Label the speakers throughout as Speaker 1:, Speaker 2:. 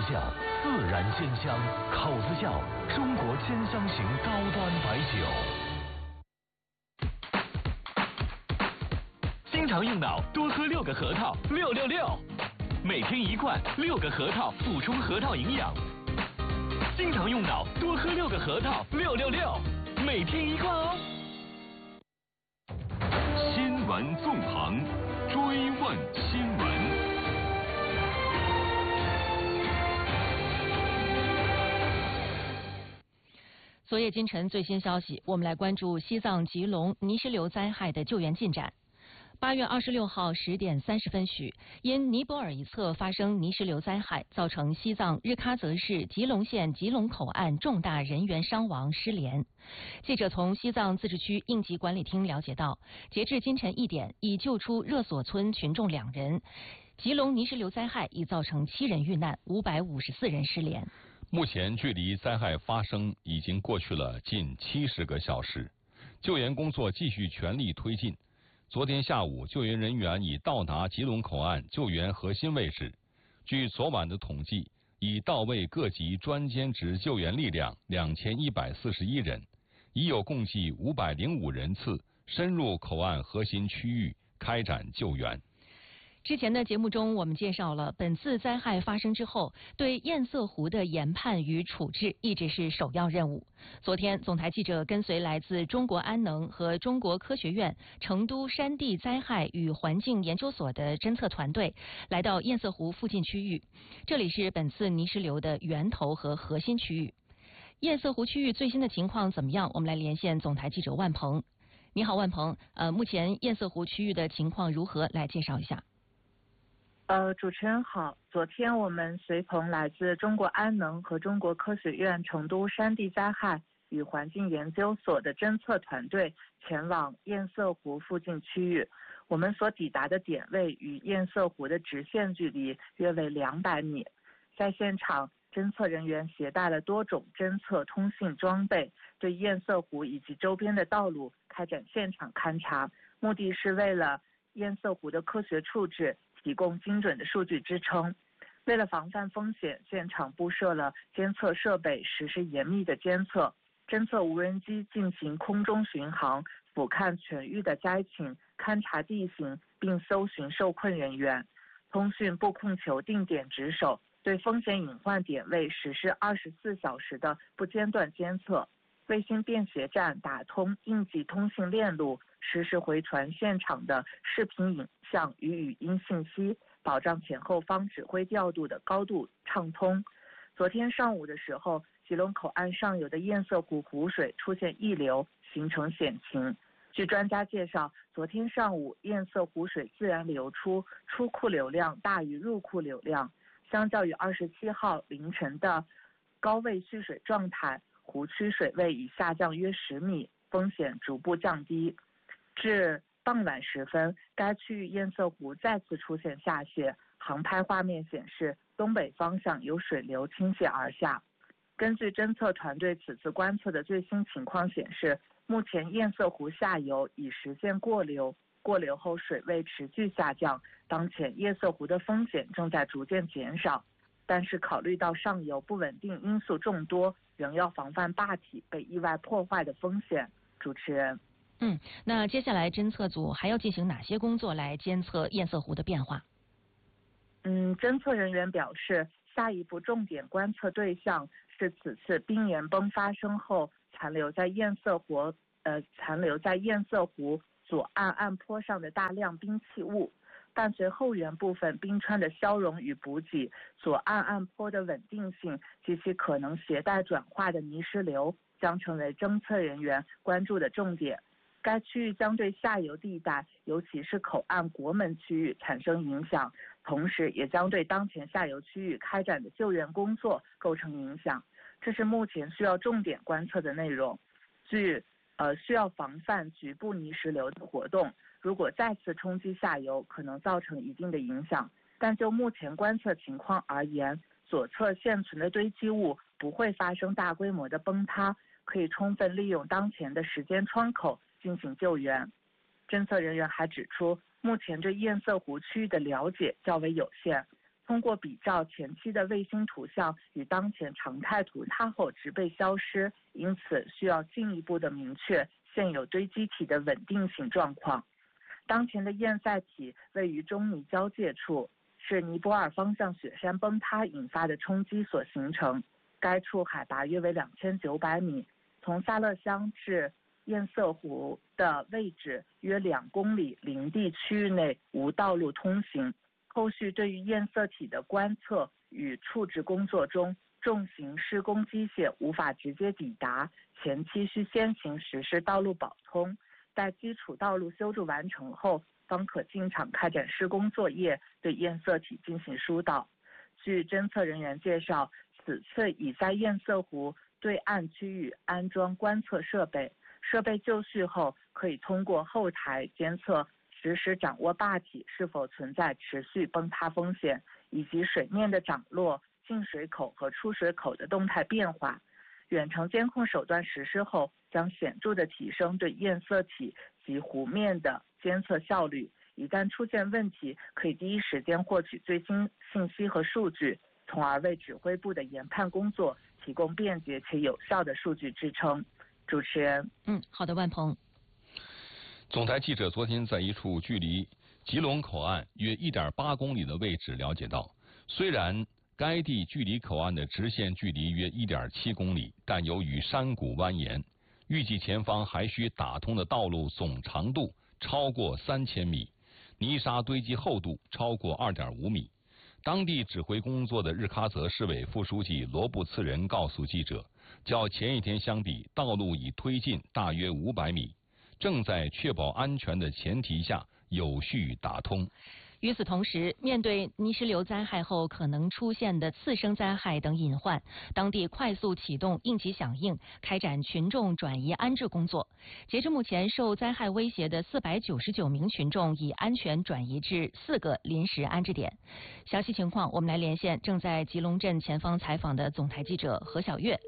Speaker 1: 窖，自然鲜香。口子窖，中国千香型高端白酒。经常用脑，多喝6个核桃，666。每天1罐，6个核桃，补充核桃营养。经常用脑，多喝6个核桃，666。每天1罐哦。新闻纵横，追问新闻。
Speaker 2: 昨夜今晨最新消息，我们来关注西藏吉隆泥石流灾害的救援进展。8月26号10点30分许，因尼泊尔一侧发生泥石流灾害，造成西藏日喀则市吉隆县吉隆口岸重大人员伤亡失联。记者从西藏自治区应急管理厅了解到，截至今晨1点，已救出热索村群众2人。吉隆泥石流灾害已造成7人遇难，554人失联。
Speaker 3: 目前距离灾害发生已经过去了近70个小时，救援工作继续全力推进。昨天下午，救援人员已到达吉隆口岸救援核心位置。据昨晚的统计，已到位各级专兼职救援力量2141人，已有共计505人次深入口岸核心区域开展救援。
Speaker 2: 之前的节目中，我们介绍了本次灾害发生之后，对堰塞湖的研判与处置一直是首要任务。昨天，总台记者跟随来自中国安能和中国科学院成都山地灾害与环境研究所的侦测团队，来到堰塞湖附近区域，这里是本次泥石流的源头和核心区域。堰塞湖区域最新的情况怎么样？我们来连线总台记者万鹏。你好，万鹏。目前堰塞湖区域的情况如何？来介绍一下。
Speaker 4: 主持人好，昨天我们随同来自中国安能和中国科学院成都山地灾害与环境研究所的侦测团队前往堰塞湖附近区域。我们所抵达的点位与堰塞湖的直线距离约为200米。在现场，侦测人员携带了多种侦测通信装备，对堰塞湖以及周边的道路开展现场勘查，目的是为了堰塞湖的科学处置提供精准的数据支撑。为了防范风险，现场布设了监测设备，实施严密的监测。侦测无人机进行空中巡航，俯瞰全域的灾情，勘察地形，并搜寻受困人员。通讯布控球定点值守，对风险隐患点位实施24小时的不间断监测。卫星便携站打通应急通信链路，实时回传现场的视频影像与语音信息，保障前后方指挥调度的高度畅通。昨天上午的时候，吉隆口岸上游的堰塞湖湖水出现溢流，形成险情。据专家介绍，昨天上午堰塞湖水自然流出库流量大于入库流量，相较于27号凌晨的高位蓄水状态，湖区水位已下降约10米，风险逐步降低。至傍晚时分，该区域堰塞湖再次出现下泄，航拍画面显示东北方向有水流倾泻而下。根据侦测团队此次观测的最新情况显示，目前堰塞湖下游已实现过流，过流后水位持续下降，当前堰塞湖的风险正在逐渐减少。但是考虑到上游不稳定因素众多，仍要防范坝体被意外破坏的风险。主持人。
Speaker 2: 那接下来侦测组还要进行哪些工作来监测堰塞湖的变化？
Speaker 4: 侦测人员表示，下一步重点观测对象是此次冰岩崩发生后残留在堰塞湖左岸岸坡上的大量冰气雾。伴随后缘部分冰川的消融与补给，左岸岸坡的稳定性及其可能携带转化的泥石流将成为侦测人员关注的重点。该区域将对下游地带，尤其是口岸国门区域产生影响，同时也将对当前下游区域开展的救援工作构成影响。这是目前需要重点观测的内容。需要防范局部泥石流的活动，如果再次冲击下游，可能造成一定的影响。但就目前观测情况而言，左侧现存的堆积物不会发生大规模的崩塌，可以充分利用当前的时间窗口进行救援。侦测人员还指出，目前对堰塞湖区域的了解较为有限， 通过比较前期的卫星图像与当前常态图差后植被消失，因此需要进一步的明确现有堆积体的稳定性状况。当前的堰塞体位于中尼交界处，是尼泊尔方向雪山崩塌引发的冲击所形成。该处海拔约为2900米，从萨勒乡至堰塞湖的位置约2公里林地区域内无道路通行。后续对于堰塞体的观测与处置工作中，重型施工机械无法直接抵达，前期需先行实施道路保通，待基础道路修筑完成后，方可进场开展施工作业，对堰塞体进行疏导。据侦测人员介绍，此次已在堰塞湖对岸区域安装观测设备，设备就绪后，可以通过后台监测实时掌握坝体是否存在持续崩塌风险，以及水面的涨落、进水口和出水口的动态变化。远程监控手段实施后，将显著地提升对堰塞体及湖面的监测效率。一旦出现问题，可以第一时间获取最新信息和数据，从而为指挥部的研判工作提供便捷且有效的数据支撑。主持人，
Speaker 2: 好的，万鹏。
Speaker 3: 总台记者昨天在一处距离吉隆口岸约1.8公里的位置了解到，虽然该地距离口岸的直线距离约1.7公里，但由于山谷蜿蜒，预计前方还需打通的道路总长度超过3000米，泥沙堆积厚度超过2.5米。当地指挥工作的日喀则市委副书记罗布次仁告诉记者，较前一天相比，道路已推进大约500米，正在确保安全的前提下有序打通。
Speaker 2: 与此同时，面对泥石流灾害后可能出现的次生灾害等隐患，当地快速启动应急响应，开展群众转移安置工作。截至目前，受灾害威胁的499名群众已安全转移至4个临时安置点。详细情况，我们来连线正在吉隆镇前方采访的总台记者何小月。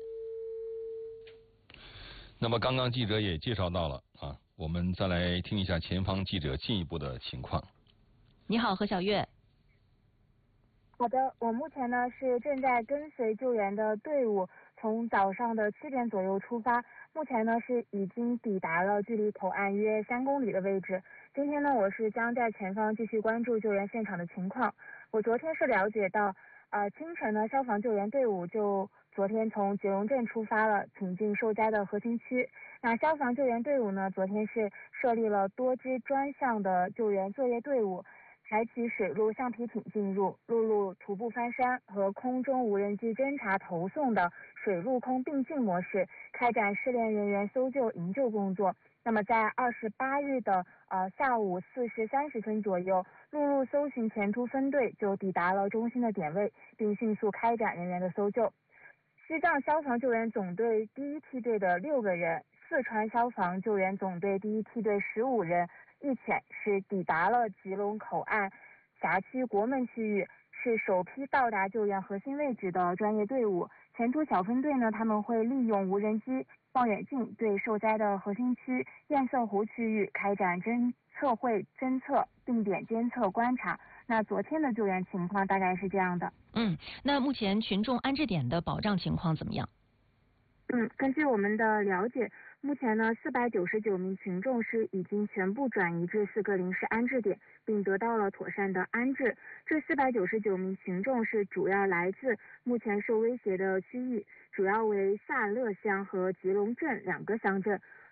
Speaker 3: 那么刚刚记者也介绍到了我们再来听一下前方记者进一步的情况。
Speaker 2: 你好，何小月。
Speaker 5: 好的，我目前呢是正在跟随救援的队伍从早上的7点左右出发，目前呢是已经抵达了距离口岸约3公里的位置。今天呢我是将在前方继续关注救援现场的情况。我昨天是了解到清晨呢消防救援队伍就昨天从吉隆镇出发了，挺进受灾的核心区。那消防救援队伍呢昨天是设立了多支专项的救援作业队伍，采取水陆橡皮艇进入、陆路徒步翻山和空中无人机侦察投送的水陆空并进模式，开展失联人员搜救营救工作。那么在28日的下午4时30分左右，陆路搜寻前突分队就抵达了中心的点位，并迅速开展人员的搜救。西藏消防救援总队第一梯队的6个人，四川消防救援总队第一梯队15人一潜是抵达了吉隆口岸辖区国门区域，是首批到达救援核心位置的专业队伍。前突小分队呢，他们会利用无人机、望远镜对受灾的核心区堰塞湖区域开展侦测、定点监测观察。那昨天的救援情况大概是这样的。
Speaker 2: 那目前群众安置点的保障情况怎么样？
Speaker 5: 根据我们的了解，目前呢499名群众是已经全部转移至4个临时安置点，并得到了妥善的安置。这499名群众是主要来自目前受威胁的区域，主要为萨勒乡和吉隆镇2个乡镇。